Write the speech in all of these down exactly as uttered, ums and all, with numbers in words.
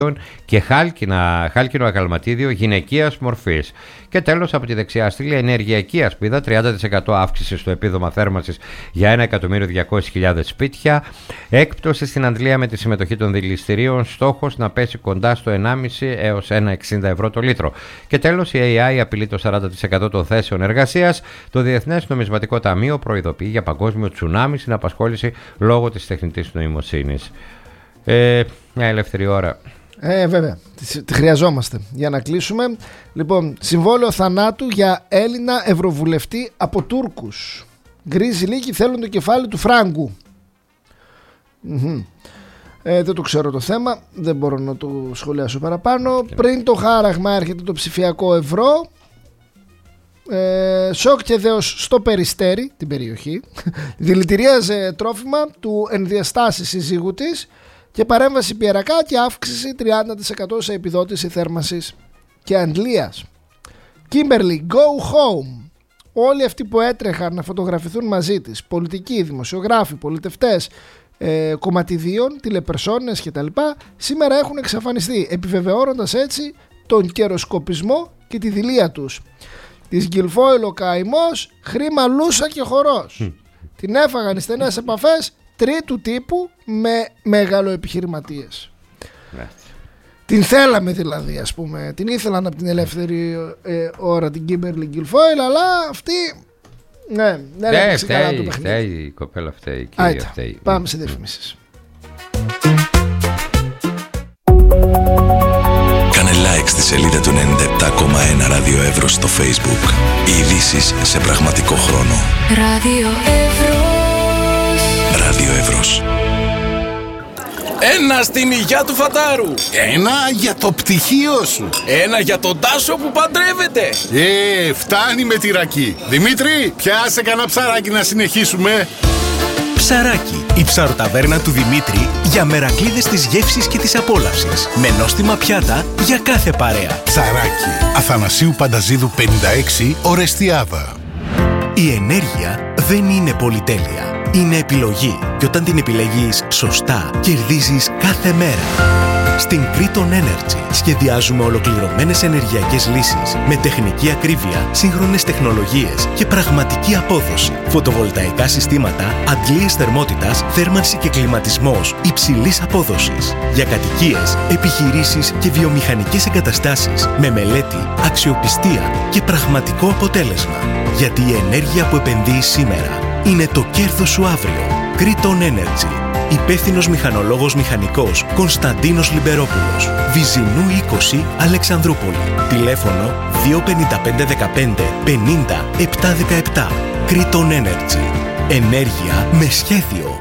και χάλκινα, χάλκινο αγαλματίδιο γυναικείας μορφής. Και τέλος, από τη δεξιά στήλη, ενεργειακή ασπίδα, τριάντα τοις εκατό αύξηση στο επίδομα θέρμανσης για ένα εκατομμύριο διακόσιες χιλιάδες σπίτια. Έκπτωση στην αντλία με τη συμμετοχή των δηληστηρίων, στόχος να πέσει κοντά στο ενάμιση έως ένα κόμμα εξήντα ευρώ το λίτρο. Και τέλος, η έι άι απειλεί το σαράντα τοις εκατό των θέσεων εργασίας. Το Διεθνές Νομισματικό Ταμείο προειδοποιεί για παγκόσμιο τσουνάμι στην απασχόληση λόγω της τεχνητής νοημοσύνης. Ε, μια ελεύθερη ώρα. Ε, βέβαια, τη χρειαζόμαστε για να κλείσουμε. Λοιπόν, συμβόλαιο θανάτου για Έλληνα ευρωβουλευτή από Τούρκους. Γκρίζοι λύκοι θέλουν το κεφάλι του Φράγκου. Mm-hmm. Ε, δεν το ξέρω το θέμα, δεν μπορώ να το σχολιάσω παραπάνω. Και πριν το χάραγμα έρχεται το ψηφιακό ευρώ. Ε, σοκ και δέος στο Περιστέρι, την περιοχή. Δηλητηρίαζε τρόφιμα του ενδιαστάσει συζύγου της και παρέμβαση πιερακά και αύξηση τριάντα τοις εκατό σε επιδότηση θέρμανσης και αντλίας. Κίμπερλι, go home. Όλοι αυτοί που έτρεχαν να φωτογραφηθούν μαζί της, πολιτικοί, δημοσιογράφοι, πολιτευτές, ε, κομματιδίων, τηλεπερσόνες κτλ, σήμερα έχουν εξαφανιστεί, επιβεβαιώνοντας έτσι τον καιροσκοπισμό και τη δειλία τους. Της Γκυλφόιλ ο καημός, χρήμα λούσα και χορός. Mm. Την έφαγαν οι στενές επαφές τρίτου τύπου με μεγαλοεπιχειρηματίες. Yeah. Την θέλαμε δηλαδή, ας πούμε, την ήθελαν από την ελεύθερη ε, ώρα την Κίμπερλι Γκυλφόιλ, αλλά αυτή ναι, δεν έπαιξε καλά το παιχνίδι. Φταίει η κοπέλα, φταίει. Άιτα, φταίει. Πάμε σε διαφημίσεις. Κάνε like στη σελίδα του ενενήντα επτά κόμμα ένα Ράδιο Εύρος στο Facebook. Οι ειδήσεις σε πραγματικό χρόνο. Ράδιο Εύρος. Ράδιο Εύρος. Ένα στην υγειά του Φατάρου. Ένα για το πτυχίο σου. Ένα για τον Τάσο που παντρεύεται. Ε, φτάνει με τη ρακή. Δημήτρη, πιάσε κανένα ψαράκι να συνεχίσουμε. Ψαράκι, η ψαροταβέρνα του Δημήτρη για μερακλείδες της γεύσης και της απόλαυσης. Με νόστιμα πιάτα για κάθε παρέα. Ψαράκι, Αθανασίου Πανταζίδου πενήντα έξι, Ορεστιάδα. Η ενέργεια δεν είναι πολυτέλεια. Είναι επιλογή και όταν την επιλέγεις σωστά, κερδίζεις κάθε μέρα. Στην Kriton Energy σχεδιάζουμε ολοκληρωμένες ενεργειακές λύσεις με τεχνική ακρίβεια, σύγχρονες τεχνολογίες και πραγματική απόδοση. Φωτοβολταϊκά συστήματα, αντλίες θερμότητας, θέρμανση και κλιματισμός υψηλής απόδοσης. Για κατοικίες, επιχειρήσεις και βιομηχανικές εγκαταστάσεις με μελέτη, αξιοπιστία και πραγματικό αποτέλεσμα. Γιατί η ενέργεια που επενδύεις σήμερα είναι το κέρδος σου αύριο. Kriton Energy. Υπεύθυνος μηχανολόγος μηχανικός Κωνσταντίνος Λιμπερόπουλος. Βυζινού είκοσι, Αλεξανδρούπολη. Τηλέφωνο δύο πέντε πέντε δεκαπέντε πενήντα επτακόσια δεκαεπτά. Kriton Energy. Ενέργεια με σχέδιο.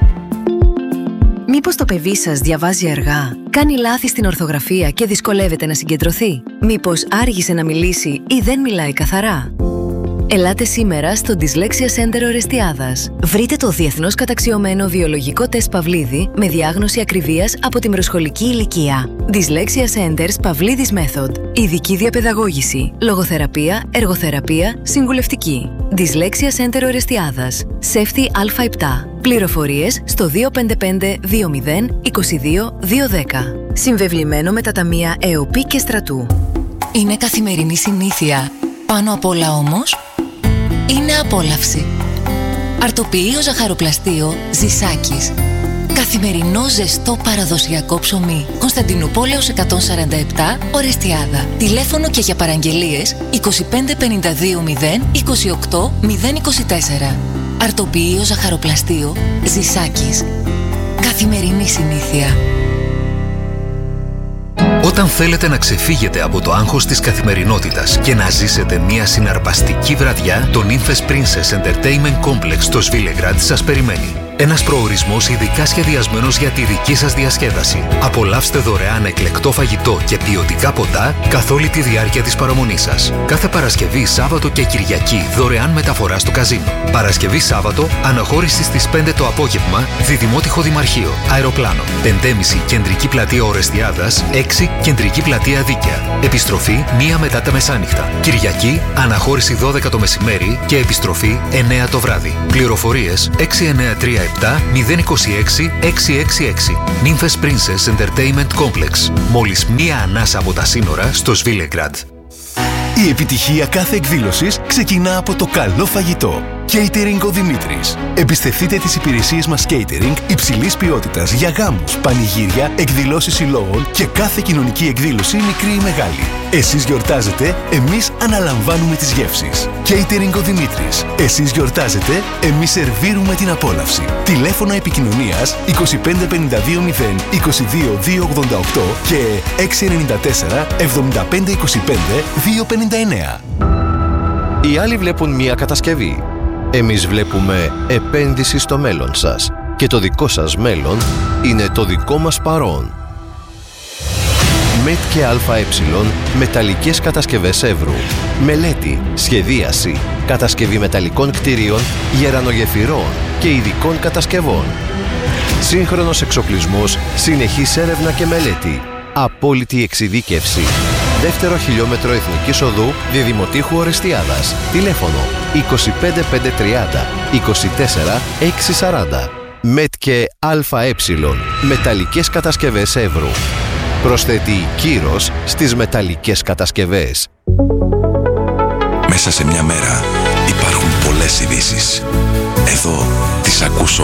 Μήπως το παιδί σας διαβάζει αργά, κάνει λάθη στην ορθογραφία και δυσκολεύεται να συγκεντρωθεί? Μήπως άργησε να μιλήσει ή δεν μιλάει καθαρά? Ελάτε σήμερα στο Dyslexia Center Ορεστιάδας. Βρείτε το διεθνώς καταξιωμένο βιολογικό τεστ Παυλίδη με διάγνωση ακριβίας από τη μεσοσχολική ηλικία. Dyslexia Centers Παυλίδης Method. Ειδική διαπαιδαγώγηση, λογοθεραπεία, εργοθεραπεία, συμβουλευτική. Dyslexia Center Ορεστιάδας. Σέφθη Α επτά. Πληροφορίες στο δύο πέντε πέντε δύο μηδέν είκοσι δύο δύο δέκα. Συμβεβλημένο με τα ταμεία ΕΟΠΗ και Στρατού. Είναι καθημερινή συνήθεια. Πάνω απ' όλα όμως, είναι απόλαυση. Αρτοποιείο ζαχαροπλαστείο Ζησάκης. Καθημερινό ζεστό παραδοσιακό ψωμί. Κωνσταντινούπολεως εκατόν σαράντα επτά, Ορεστιάδα. Τηλέφωνο και για παραγγελίες είκοσι πέντε πενήντα δύο μηδέν είκοσι οκτώ μηδέν είκοσι τέσσερα. Αρτοποιείο ζαχαροπλαστείο Ζησάκης. Καθημερινή συνήθεια. Όταν θέλετε να ξεφύγετε από το άγχος της καθημερινότητας και να ζήσετε μια συναρπαστική βραδιά, το Nymphes Princess Entertainment Complex στο Σβίλεγραντ σας περιμένει. Ένας προορισμός ειδικά σχεδιασμένος για τη δική σας διασκέδαση. Απολαύστε δωρεάν εκλεκτό φαγητό και ποιοτικά ποτά καθ' όλη τη διάρκεια της παραμονής σας. Κάθε Παρασκευή, Σάββατο και Κυριακή δωρεάν μεταφορά στο καζίνο. Παρασκευή Σάββατο, αναχώρηση στις πέντε το απόγευμα, Διδημότυχο Δημαρχείο, αεροπλάνο. πέντε και μισή Κεντρική Πλατεία Ορεστιάδας, έξι Κεντρική Πλατεία Δίκαια. Επιστροφή μία μετά τα μεσάνυχτα. Κυριακή, αναχώρηση δώδεκα το μεσημέρι και επιστροφή εννέα το βράδυ. Πληροφορίες έξι εννέα τρία επτά μηδέν είκοσι έξι εξακόσια εξήντα έξι. Nymphes Princess Entertainment Complex. Μόλις μία ανάσα από τα σύνορα στο Σβίλεγκραντ. Η επιτυχία κάθε εκδήλωσης ξεκινά από το καλό φαγητό. Catering ο Δημήτρης. Εμπιστευτείτε τις υπηρεσίες μας catering υψηλής ποιότητας για γάμους, πανηγύρια, εκδηλώσεις συλλόγων και κάθε κοινωνική εκδήλωση μικρή ή μεγάλη. Εσείς γιορτάζετε, εμείς αναλαμβάνουμε τις γεύσεις. Catering ο Δημήτρης. Εσείς γιορτάζετε, εμείς σερβίρουμε την απόλαυση. Τηλέφωνα επικοινωνίας είκοσι πέντε πενήντα δύο μηδέν είκοσι δύο διακόσια ογδόντα οκτώ και έξι εννιά τέσσερα εβδομήντα πέντε είκοσι πέντε διακόσια πενήντα εννέα. Οι άλλοι βλέπουν μία κατασκευή. Εμείς βλέπουμε επένδυση στο μέλλον σας. Και το δικό σας μέλλον είναι το δικό μας παρόν. ΜΕΤ και ΑΕ μεταλλικές κατασκευές Εύρου. Μελέτη, σχεδίαση, κατασκευή μεταλλικών κτηρίων, γερανογεφυρών και ειδικών κατασκευών. Σύγχρονος εξοπλισμός, συνεχής έρευνα και μελέτη. Απόλυτη εξειδίκευση. Δεύτερο χιλιόμετρο Εθνικής Οδού Διδημοτήχου Ορεστιάδας. Τηλέφωνο είκοσι πέντε πεντακόσια τριάντα είκοσι τέσσερα εξακόσια σαράντα. ΜΕΤ και ΑΕ μεταλλικές κατασκευές Εύρου. Προσθέτει κύρος στις μεταλλικές κατασκευές. Μέσα σε μια μέρα υπάρχουν πολλές ειδήσεις. Εδώ τις ακούς